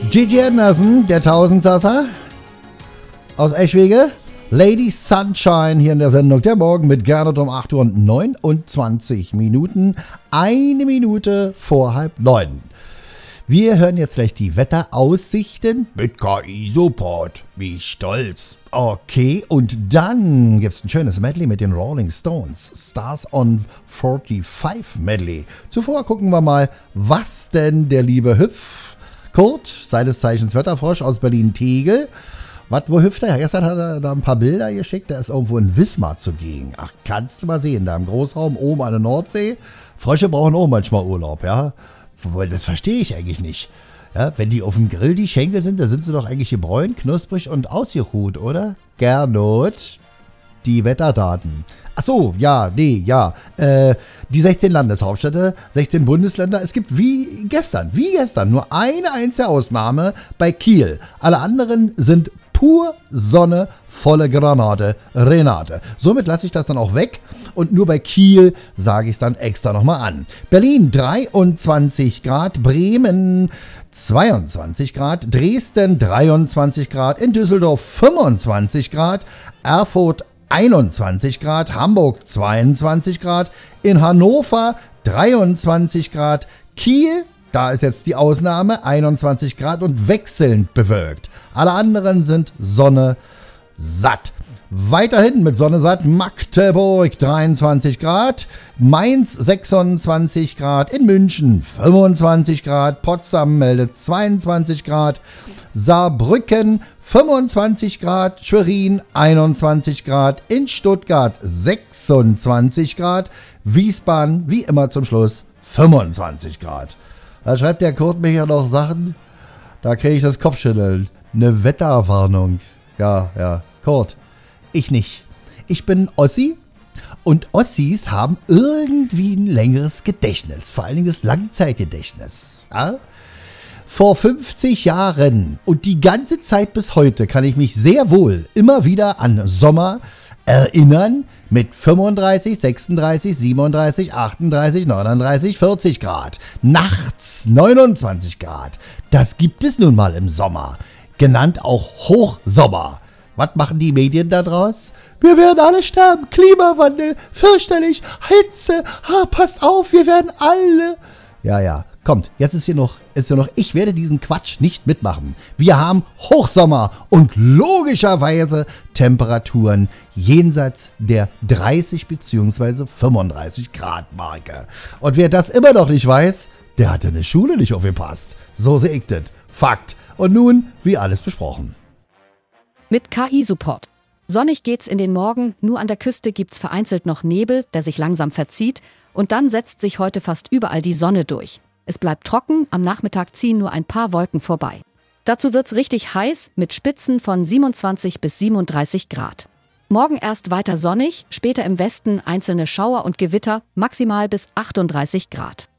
Gigi Anderson, der Tausendsasser aus Eschwege. Lady Sunshine hier in der Sendung Der Morgen mit Gernot um 8 Uhr und 29 Minuten. 1 Minute vor 8:30. Wir hören jetzt gleich die Wetteraussichten mit KI-Support. Wie stolz. Okay, und dann gibt's ein schönes Medley mit den Rolling Stones. Stars on 45 Medley. Zuvor gucken wir mal, was denn der liebe Kurt, seines Zeichens Wetterfrosch aus Berlin-Tegel, wo hüpft er? Gestern hat er da ein paar Bilder geschickt, der ist irgendwo in Wismar zugegen. Ach, kannst du mal sehen, da im Großraum oben an der Nordsee. Frösche brauchen auch manchmal Urlaub, ja. Das verstehe ich eigentlich nicht. Ja, wenn die auf dem Grill die Schenkel sind, da sind sie doch eigentlich gebräunt, knusprig und ausgeruht, oder? Gernot, die Wetterdaten. Ach so, ja, nee, ja. Die 16 Landeshauptstädte, 16 Bundesländer. Es gibt wie gestern, nur eine einzige Ausnahme bei Kiel. Alle anderen sind pur Sonne, volle Granate, Renate. Somit lasse ich das dann auch weg und nur bei Kiel sage ich es dann extra nochmal an. Berlin 23 Grad, Bremen 22 Grad, Dresden 23 Grad, in Düsseldorf 25 Grad, Erfurt 21 Grad, Hamburg 22 Grad, in Hannover 23 Grad, Kiel, da ist jetzt die Ausnahme, 21 Grad und wechselnd bewölkt. Alle anderen sind Sonne satt. Weiterhin mit Sonne satt Magdeburg 23 Grad, Mainz 26 Grad, in München 25 Grad, Potsdam meldet 22 Grad, Saarbrücken 25 Grad, Schwerin 21 Grad, in Stuttgart 26 Grad, Wiesbaden wie immer zum Schluss 25 Grad. Da schreibt der Kurt mir ja noch Sachen, da kriege ich das Kopfschütteln. Eine Wetterwarnung. Ja, Kurt, ich nicht. Ich bin Ossi und Ossis haben irgendwie ein längeres Gedächtnis, vor allen Dingen das Langzeitgedächtnis. Ja? Vor 50 Jahren und die ganze Zeit bis heute kann ich mich sehr wohl immer wieder an Sommer erinnern mit 35, 36, 37, 38, 39, 40 Grad. Nachts 29 Grad. Das gibt es nun mal im Sommer. Genannt auch Hochsommer. Was machen die Medien da draus? Wir werden alle sterben. Klimawandel, fürchterlich, Hitze. Passt auf, wir werden alle. Ja, kommt, jetzt ist hier noch, ich werde diesen Quatsch nicht mitmachen. Wir haben Hochsommer und logischerweise Temperaturen jenseits der 30 bzw. 35 Grad Marke. Und wer das immer noch nicht weiß, der hat in der Schule nicht aufgepasst. So sehe ich das. Fakt. Und nun, wie alles besprochen. Mit KI-Support. Sonnig geht's in den Morgen, nur an der Küste gibt's vereinzelt noch Nebel, der sich langsam verzieht, und dann setzt sich heute fast überall die Sonne durch. Es bleibt trocken, am Nachmittag ziehen nur ein paar Wolken vorbei. Dazu wird's richtig heiß mit Spitzen von 27 bis 37 Grad. Morgen erst weiter sonnig, später im Westen einzelne Schauer und Gewitter, maximal bis 38 Grad.